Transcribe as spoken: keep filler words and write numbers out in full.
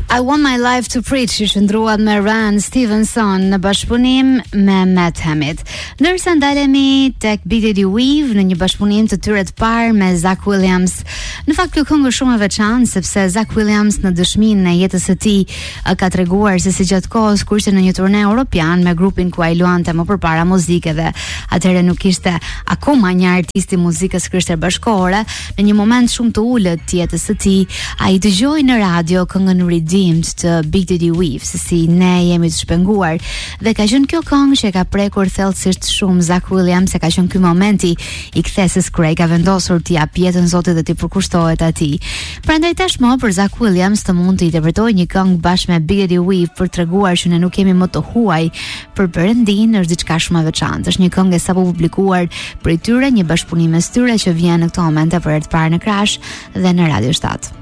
I Want My Life to Preach që shndruat me Rand Stevenson në bashkëpunim me Matt Hemmit. Ndërsa ndalemi tek Big Daddy Weave në një bashkëpunim të tyre të parë me Zach Williams. Në fakt kjo këngë është shumë e veçantë sepse Zach Williams në dëshminë e jetës së tij ka treguar se si gjatë kohës kur ishte në një turne europian me grupin ku ai luante më përpara muzike dhe atëherë nuk ishte akoma një artist i muzikës krishtere bashkëkohore, në një moment shumë të ulët të jetës së tij, ai dëgjoi në radio këngën Redeemed të Big Daddy Weave, se si ne jemi të shpenguar, dhe ka qenë kjo këngë që ka prekur thellësisht shumë Zach Williams, se ka qenë ky momenti i kthesës kur ai ka vendosur t'i jap jetën Zotit dhe t'i përkushtohet atij. Prandaj tashmë për Zach Williams të mund të i interpretojë një këngë bashkë me Big Daddy Weave për treguar që ne nuk kemi më të huaj për Perëndin, është diçka shumë e veçantë. Është një këngë e sapo publikuar prej tyre, një bashkëpunim mes tyre që vjen në këtë moment për herë të parë në Crash dhe në Radio shtat.